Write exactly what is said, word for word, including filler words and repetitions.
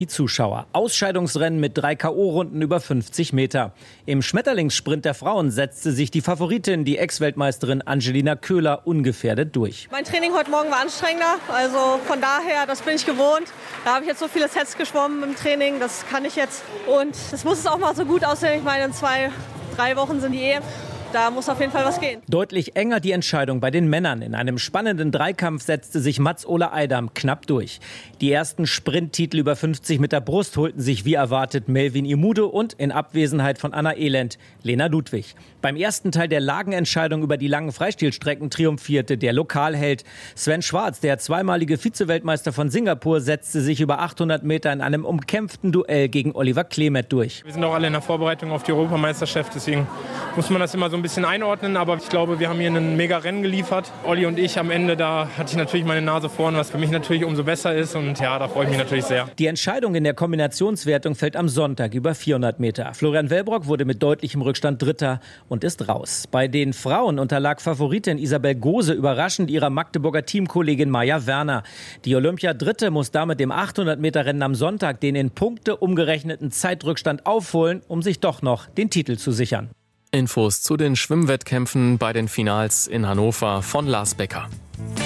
Die Zuschauer. Ausscheidungsrennen mit drei K O-Runden über fünfzig Meter. Im Schmetterlingssprint der Frauen setzte sich die Favoritin, die Ex-Weltmeisterin Angelina Köhler, ungefährdet durch. Mein Training heute Morgen war anstrengender, also von daher, das bin ich gewohnt. Da habe ich jetzt so viele Sets geschwommen im Training, das kann ich jetzt. Und es muss es auch mal so gut aussehen. Ich meine, in zwei, drei Wochen sind die E M. Da muss auf jeden Fall was gehen. Deutlich enger die Entscheidung bei den Männern. In einem spannenden Dreikampf setzte sich Mats-Ole Eidam knapp durch. Die ersten Sprinttitel über fünfzig mit der Brust holten sich wie erwartet Melvin Imude und in Abwesenheit von Anna Elend Lena Ludwig. Beim ersten Teil der Lagenentscheidung über die langen Freistilstrecken triumphierte der Lokalheld. Sven Schwarz, der zweimalige Vize-Weltmeister von Singapur, setzte sich über achthundert Meter in einem umkämpften Duell gegen Oliver Klemet durch. Wir sind auch alle in der Vorbereitung auf die Europameisterschaft, deswegen muss man das immer so ein bisschen einordnen, aber ich glaube, wir haben hier ein mega Rennen geliefert. Olli und ich am Ende, da hatte ich natürlich meine Nase vorn, was für mich natürlich umso besser ist und ja, da freue ich mich natürlich sehr. Die Entscheidung in der Kombinationswertung fällt am Sonntag über vierhundert Meter. Florian Wellbrock wurde mit deutlichem Rückstand Dritter und ist raus. Bei den Frauen unterlag Favoritin Isabel Gose überraschend ihrer Magdeburger Teamkollegin Maja Werner. Die Olympia-Dritte muss damit dem achthundert Meter Rennen am Sonntag den in Punkte umgerechneten Zeitrückstand aufholen, um sich doch noch den Titel zu sichern. Infos zu den Schwimmwettkämpfen bei den Finals in Hannover von Lars Becker.